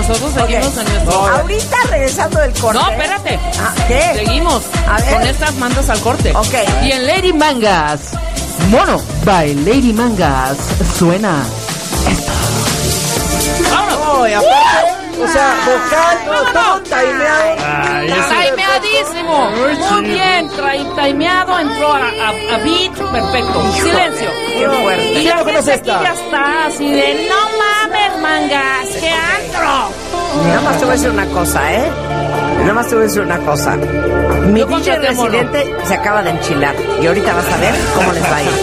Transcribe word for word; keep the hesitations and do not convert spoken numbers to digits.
nosotros seguimos Ok. en nuestro... Ahorita regresando del corte. No, espérate. Ah, ¿qué? Seguimos A ver. con estas mandas al corte. Ok. Y en Lady Mangas, Mono by Lady Mangas, suena esto. ¡Vámonos! No, y aparte, o sea, vocal, no, todo timeado. Ay, ese- Timeadísimo. Muy bien, tra- timeado, entró a, a, a beat, perfecto. Silencio. Qué fuerte. Y ¿Quién la no conoce gente aquí esta? ya está así de, no mames, mangas, qué antro. Nada más te voy a decir una cosa, ¿eh? Nada más te voy a decir una cosa. Mi Yo D J contraté mono. residente se acaba de enchilar. Y ahorita vas a ver cómo les va a ir.